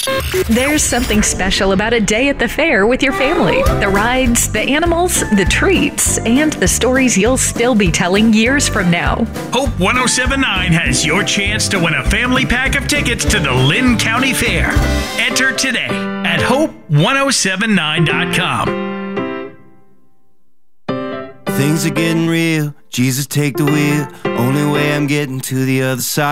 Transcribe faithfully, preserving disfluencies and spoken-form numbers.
There's something special about a day at the fair with your family. The rides, the animals, the treats, and the stories you'll still be telling years from now. Hope one oh seven point nine has your chance to win a family pack of tickets to the Lynn County Fair. Enter today at hope one oh seven nine dot com. Things are getting real. Jesus, take the wheel. Only way I'm getting to the other side.